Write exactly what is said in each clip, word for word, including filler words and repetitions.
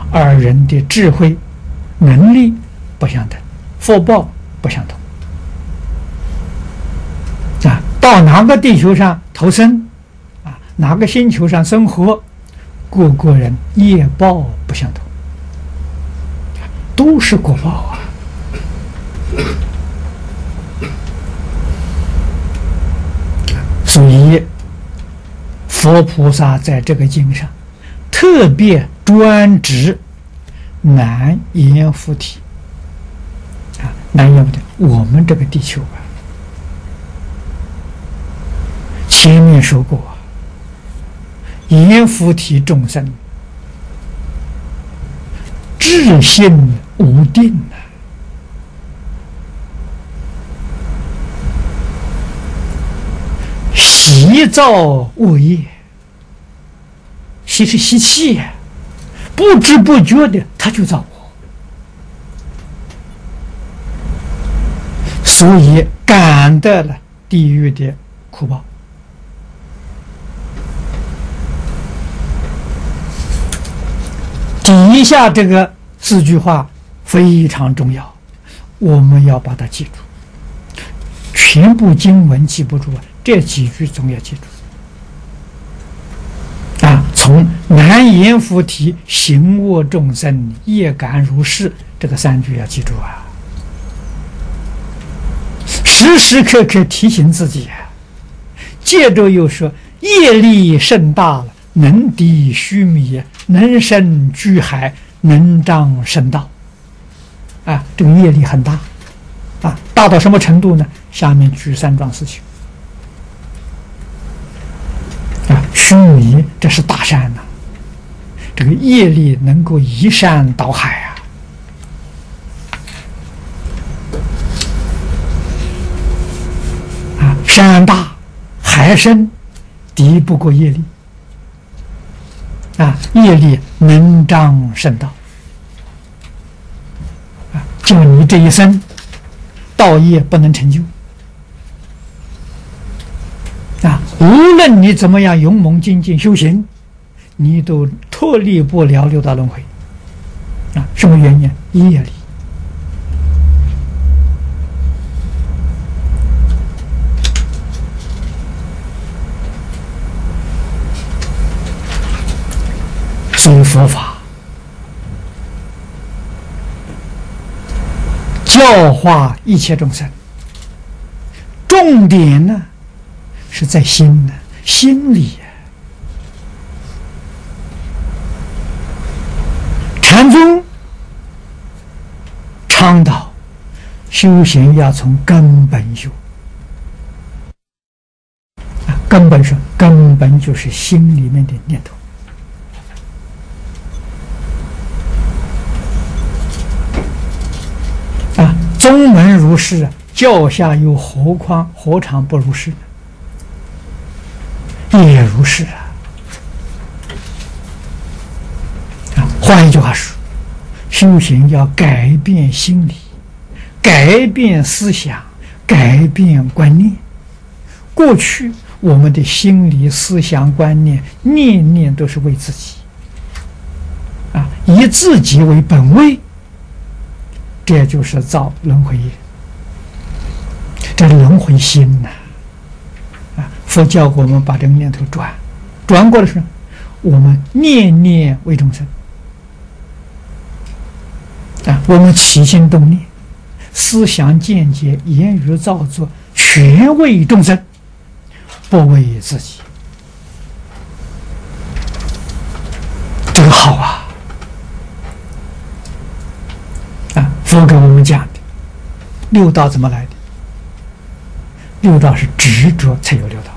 二人的智慧、能力不相等，福报不相同。啊，到哪个地球上投生，啊，哪个星球上生活，各个人业报不相同，都是果报啊。所以佛菩萨在这个经上特别专指南阎浮提啊，南阎浮提，我们这个地球啊，前面说过，阎浮提众生智性无定啊，习造恶业，习是习气呀，不知不觉的他就造恶，所以感得了地狱的苦报。底下这个四句话非常重要，我们要把它记住。全部经文记不住啊，这几句总要记住啊。从南阎浮提行恶众生业感如是，这个三句要记住啊，时时刻刻提醒自己啊。接着又说业力甚大了，能抵须弥，能生巨海，能障圣道啊，这个业力很大啊，大到什么程度呢？下面举三桩事情啊，须弥这是大山呐、啊，这个业力能够移山倒海啊，啊，山大海深，敌不过业力啊，业力能障圣道啊，就你这一生道业不能成就啊，无论你怎么样勇猛精进修行，你都脱离不了六道轮回啊！什么原因？业力。所以佛法教化一切众生，重点呢是在心呢，心里啊。禅宗倡导修行要从根本修啊，根本是根本就是心里面的念头啊。宗门如是，教下又何况何尝不如是呢？也如是啊！啊，换一句话说，修行要改变心理，改变思想，改变观念。过去我们的心理、思想、观念，念念都是为自己，啊，以自己为本位，这就是造轮回业。这轮回心呐、啊，啊，佛教我们把这个念头转，转过来是，我们念念为众生，啊，我们起心动念、思想见解、言语造作，全为众生，不为自己，这个好啊！啊，佛给我们讲的六道怎么来的？六道是执着才有六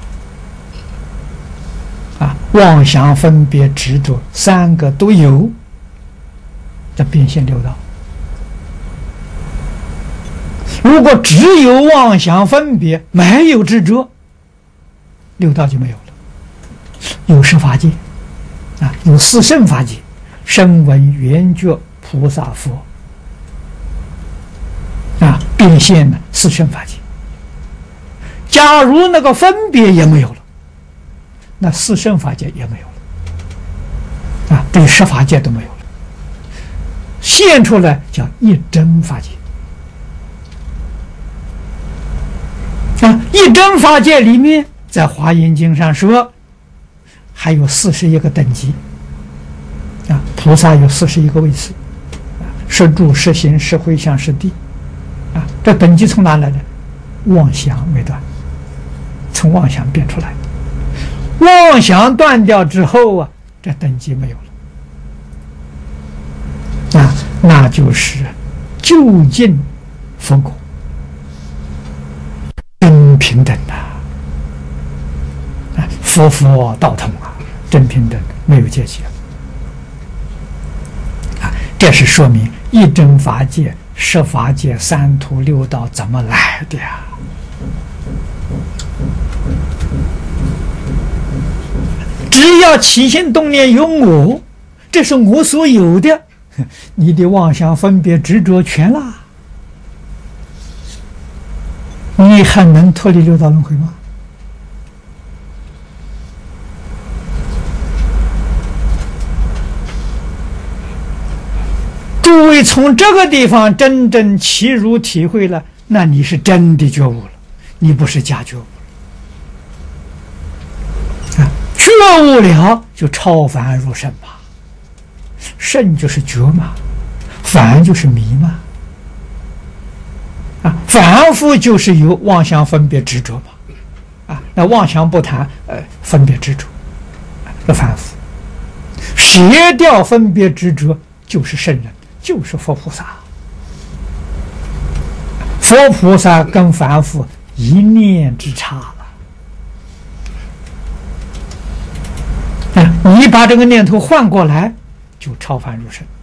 道啊，妄想、分别、执着三个都有，这变现六道。如果只有妄想、分别，没有执着，六道就没有了。有十法界啊，有四圣法界，声闻、缘觉、菩萨、佛啊，变现了四圣法界。假如那个分别也没有了，那四圣法界也没有了啊，对十法界都没有了现出来叫一真法界。啊，一真法界里面，在《华严经》上说，还有四十一个等级。啊，菩萨有四十一个位次，啊，是住、是行、是回向、是地。啊，这等级从哪来的？妄想没断，从妄想变出来的。妄想断掉之后啊，这等级没有了。啊，那就是究竟佛果。真平等呐、啊！佛佛道同啊，真平等，没有阶级啊！这是说明一真法界、十法界、三途六道怎么来的呀？只要起心动念有我，这是我所有的，你的妄想分别执着全了。你还能脱离六道轮回吗？诸位从这个地方真正契入体会了，那你是真的觉悟了，你不是假觉悟了。啊，觉悟了就超凡入圣嘛，圣就是觉嘛，凡就是迷嘛。啊，凡夫就是有妄想分别执着嘛，啊，那妄想不谈，呃，分别执着，这凡夫，舍掉分别执着就是圣人，就是佛菩萨。佛菩萨跟凡夫一念之差了，啊，你把这个念头换过来，就超凡入圣。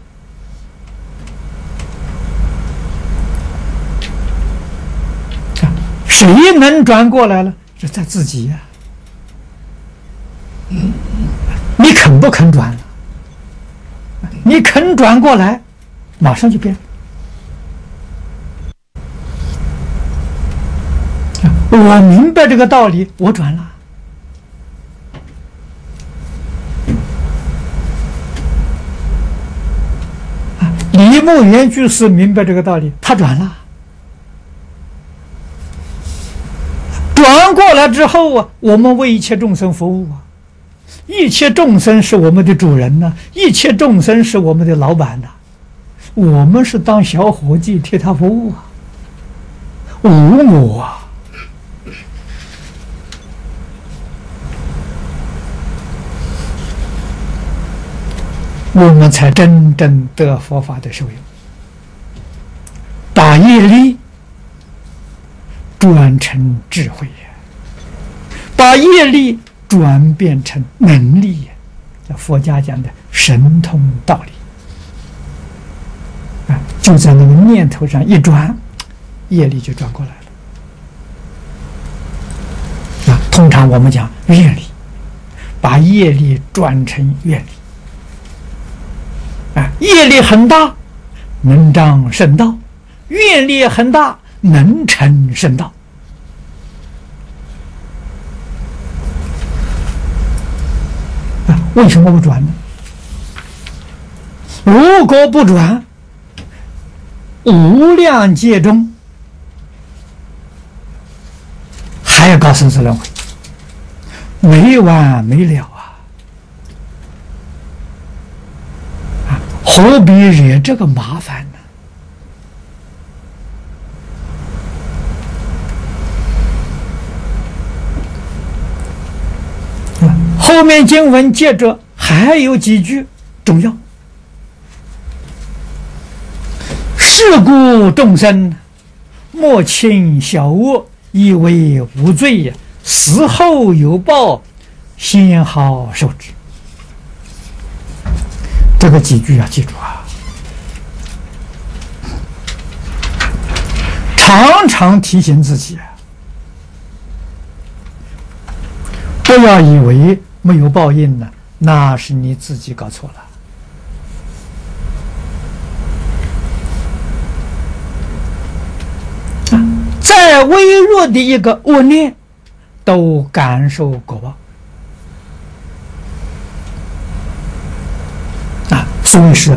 谁能转过来了？是在自己呀、啊。你肯不肯转？你肯转过来，马上就变。我明白这个道理，我转了。李牧原居士明白这个道理，他转了。转过来之后啊，我们为一切众生服务啊，一切众生是我们的主人呢、啊，一切众生是我们的老板呢、啊，我们是当小伙计替他服务啊，无我啊，我们才真正得佛法的受用，把业力转成智慧，把业力转变成能力，这佛家讲的神通道理啊，就在那个念头上一转，业力就转过来了啊。通常我们讲愿力，把业力转成愿力啊，业力很大，能彰圣道；愿力很大，能成圣道。啊，为什么不转呢？如果不转，无量劫中还要搞生死轮回，没完没了啊！啊，何必惹这个麻烦呢？后面经文接着还有几句重要。是故众生莫轻小恶，以为无罪呀，死后有报，先好受之。这个几句要记住啊，常常提醒自己，不要以为没有报应呢，那是你自己搞错了。再微弱的一个恶念，都感受果报啊！所以是